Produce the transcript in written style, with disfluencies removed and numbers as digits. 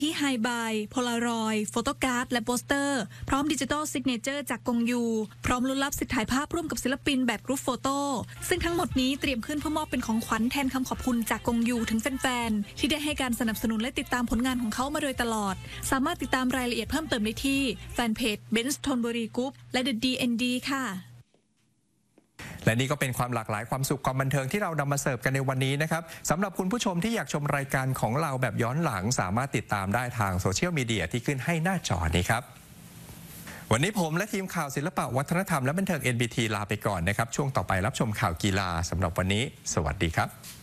ที่ไฮบายโพลารอยด์โฟโต้การ์ดและโปสเตอร์พร้อมดิจิทัลซิกเนเจอร์จากกงยูพร้อมลุ้นรับสิทธิ์ถ่ายภาพร่วมกับศิลปินแบบกรุ๊ปโฟโต้ซึ่งทั้งหมดนี้เตรียมขึ้นเพื่อมอบเป็นของขวัญแทนคำขอบคุณจากกงยูถึงแฟนๆที่ได้ให้การสนับสนุนและติดตามผลงานของเขามาโดยตลอดสามารถติดตามรายละเอียดเพิ่มเติมได้ที่แฟนเพจ Benz Thonburi Group และ The DND ค่ะและนี่ก็เป็นความหลากหลายความสุขความบันเทิงที่เรานำมาเสิร์ฟกันในวันนี้นะครับสำหรับคุณผู้ชมที่อยากชมรายการของเราแบบย้อนหลังสามารถติดตามได้ทางโซเชียลมีเดียที่ขึ้นให้หน้าจอนี้ครับวันนี้ผมและทีมข่าวศิลปะวัฒนธรรมและบันเทิง NBT ลาไปก่อนนะครับช่วงต่อไปรับชมข่าวกีฬาสำหรับวันนี้สวัสดีครับ